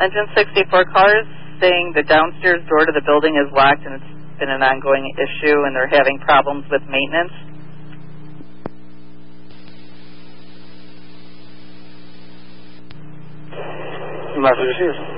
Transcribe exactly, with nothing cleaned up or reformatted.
Engine sixty-four callers saying the downstairs door to the building is locked and it's been an ongoing issue and they're having problems with maintenance. Message received.